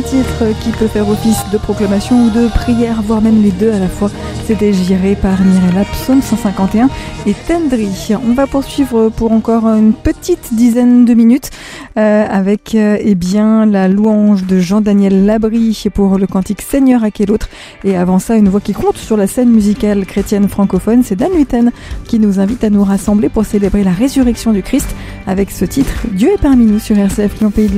titre qui peut faire office de proclamation ou de prière, voire même les deux à la fois. C'était J'irai par Mirella, psaume 151 et Tendri. On va poursuivre pour encore une petite dizaine de minutes avec la louange de Jean-Daniel Labrie pour le cantique Seigneur à quel autre. Et avant ça, une voix qui compte sur la scène musicale chrétienne francophone, c'est Dan Hutten qui nous invite à nous rassembler pour célébrer la résurrection du Christ avec ce titre Dieu est parmi nous sur RCF Lyon Pays de